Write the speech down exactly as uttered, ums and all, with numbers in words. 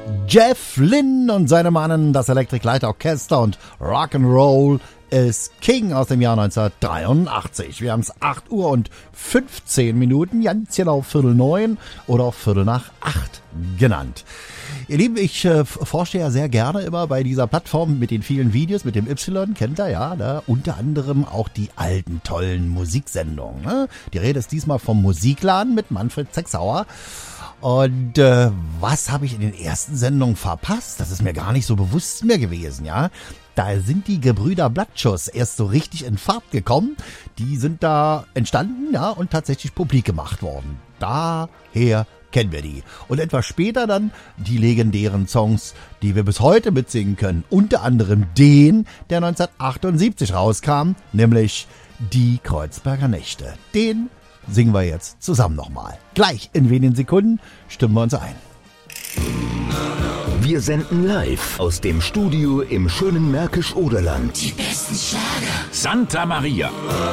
Jeff Lynne und seine Mannen, das Electric Light Orchester und Rock'n'Roll is King aus dem Jahr neunzehnhundertdreiundachtzig. Wir haben es acht Uhr und fünfzehn Minuten, ganz genau Viertel neun oder auch Viertel nach acht genannt. Ihr Lieben, ich äh, forsche ja sehr gerne immer bei dieser Plattform mit den vielen Videos, mit dem Y, kennt ihr ja, ne? Unter anderem auch die alten, tollen Musiksendungen. Ne? Die Rede ist diesmal vom Musikladen mit Manfred Sechsauer. Und äh, was habe ich in den ersten Sendungen verpasst? Das ist mir gar nicht so bewusst mehr gewesen, ja. Da sind die Gebrüder Blattschuss erst so richtig in Fahrt gekommen. Die sind da entstanden, ja, und tatsächlich publik gemacht worden. Daher kennen wir die. Und etwas später dann die legendären Songs, die wir bis heute mitsingen können. Unter anderem den, der neunzehnhundertachtundsiebzig rauskam, nämlich Die Kreuzberger Nächte. Den singen wir jetzt zusammen nochmal. Gleich in wenigen Sekunden stimmen wir uns ein. Wir senden live aus dem Studio im schönen Märkisch-Oderland. Die besten Schlager. Santa Maria.